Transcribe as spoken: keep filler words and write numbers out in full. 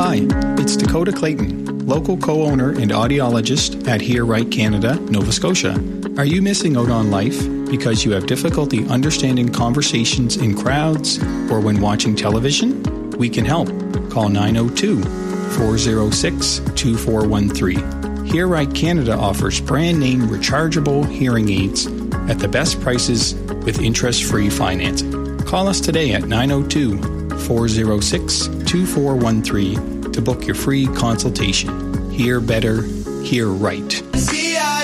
Hi, it's Dakota Clayton, local co-owner and audiologist at Hear Right Canada, Nova Scotia. Are you missing out on life because you have difficulty understanding conversations in crowds or when watching television? We can help. Call nine oh two, four oh six, two four one three. Hear Right Canada offers brand-name rechargeable hearing aids at the best prices with interest-free financing. Call us today at nine oh two, four oh six, two four one three to book your free consultation. Hear better, hear right.